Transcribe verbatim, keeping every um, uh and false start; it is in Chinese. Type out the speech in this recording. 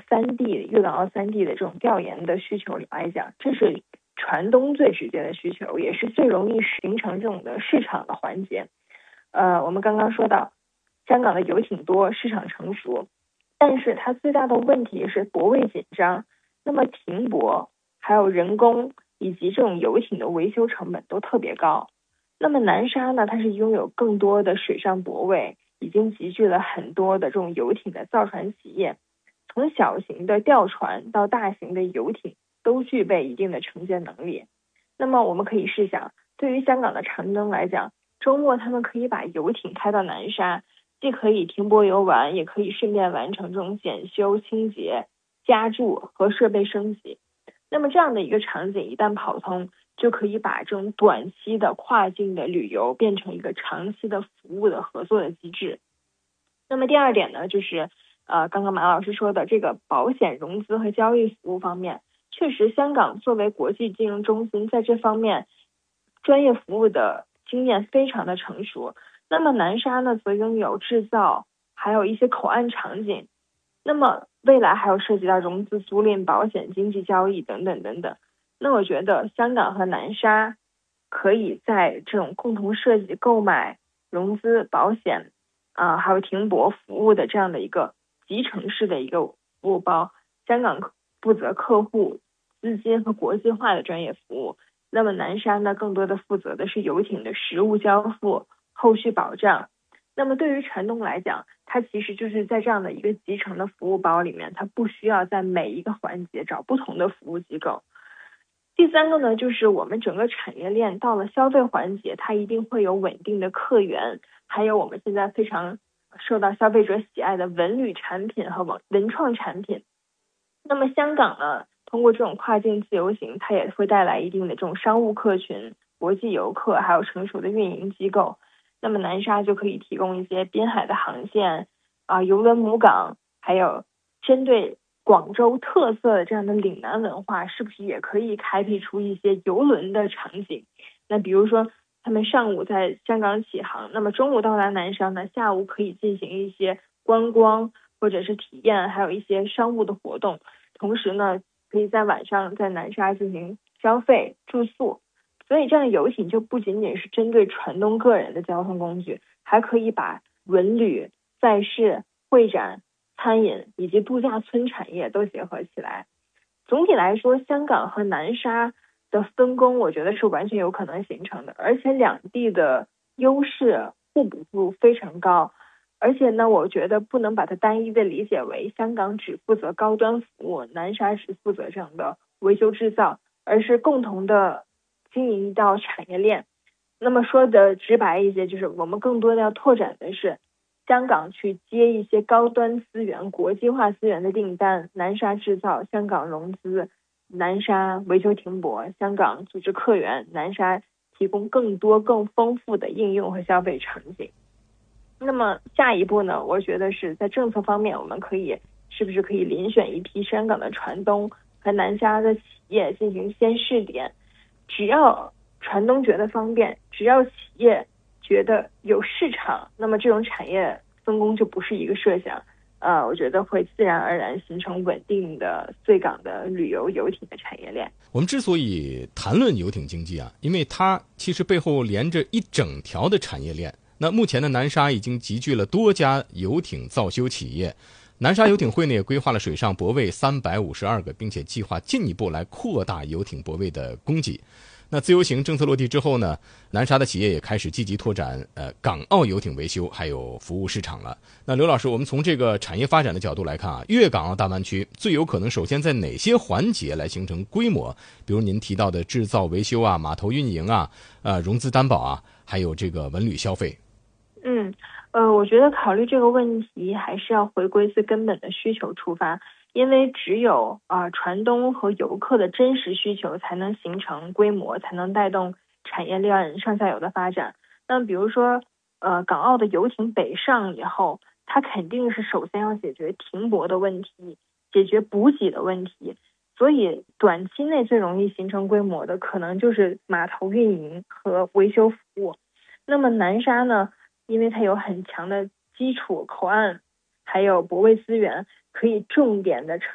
三地粤港澳三地的这种调研的需求来讲，这是船东最直接的需求，也是最容易形成这种的市场的环节。呃，我们刚刚说到香港的游艇多，市场成熟，但是它最大的问题是泊位紧张，那么停泊还有人工以及这种游艇的维修成本都特别高。那么南沙呢，它是拥有更多的水上泊位，已经集聚了很多的这种游艇的造船企业，从小型的吊船到大型的游艇都具备一定的承接能力。那么我们可以试想，对于香港的船东来讲，周末他们可以把游艇开到南沙，既可以停泊游玩，也可以顺便完成这种检修、清洁、加注和设备升级。那么这样的一个场景一旦跑通，就可以把这种短期的跨境的旅游变成一个长期的服务的合作的机制。那么第二点呢，就是呃，刚刚马老师说的这个保险融资和交易服务方面，确实香港作为国际金融中心，在这方面专业服务的经验非常的成熟。那么南沙呢，则拥有制造，还有一些口岸场景。那么未来还有涉及到融资、租赁、保险、经济交易等等等等。那我觉得香港和南沙可以在这种共同设计、购买、融资、保险啊、呃，还有停泊服务的这样的一个集成式的一个服务包。香港负责客户、资金和国际化的专业服务，那么南沙呢，更多的负责的是游艇的实物交付、后续保障。那么对于船东来讲，它其实就是在这样的一个集成的服务包里面，它不需要在每一个环节找不同的服务机构。第三个呢，就是我们整个产业链到了消费环节，它一定会有稳定的客源，还有我们现在非常受到消费者喜爱的文旅产品和文文创产品。那么香港呢，通过这种跨境自由行，它也会带来一定的这种商务客群、国际游客，还有成熟的运营机构。那么南沙就可以提供一些滨海的航线啊、邮轮母港，还有针对广州特色的这样的岭南文化，是不是也可以开辟出一些邮轮的场景？那比如说他们上午在香港起航，那么中午到达南沙呢，下午可以进行一些观光或者是体验，还有一些商务的活动。同时呢，可以在晚上在南沙进行消费、住宿。所以这样的游艇就不仅仅是针对船东个人的交通工具，还可以把文旅、赛事、会展、餐饮以及度假村产业都结合起来。总体来说，香港和南沙的分工我觉得是完全有可能形成的，而且两地的优势互补度非常高。而且呢，我觉得不能把它单一的理解为香港只负责高端服务，南沙只负责这样的维修制造，而是共同的经营一道产业链。那么说的直白一些，就是我们更多的要拓展的是香港去接一些高端资源、国际化资源的订单，南沙制造，香港融资，南沙维修停泊，香港组织客源，南沙提供更多更丰富的应用和消费场景。那么下一步呢，我觉得是在政策方面，我们可以是不是可以遴选一批香港的船东和南沙的企业进行先试点，只要船东觉得方便，只要企业觉得有市场，那么这种产业分工就不是一个设想，呃，我觉得会自然而然形成稳定的穗港的旅游游艇的产业链。 我们之所以谈论游艇经济啊，因为它其实背后连着一整条的产业链。那目前的南沙已经集聚了多家游艇造修企业，南沙游艇会呢也规划了水上泊位三百五十二个，并且计划进一步来扩大游艇泊位的供给。那自由行政策落地之后呢，南沙的企业也开始积极拓展呃港澳游艇维修还有服务市场了。那刘老师，我们从这个产业发展的角度来看啊，粤港澳大湾区最有可能首先在哪些环节来形成规模？比如您提到的制造维修啊、码头运营啊、呃融资担保啊，还有这个文旅消费。 嗯，呃，我觉得考虑这个问题还是要回归最根本的需求出发，因为只有啊、呃、船东和游客的真实需求，才能形成规模，才能带动产业链上下游的发展。那比如说，呃，港澳的游艇北上以后，它肯定是首先要解决停泊的问题，解决补给的问题。所以短期内最容易形成规模的，可能就是码头运营和维修服务。那么南沙呢？因为它有很强的基础口岸，还有泊位资源，可以重点的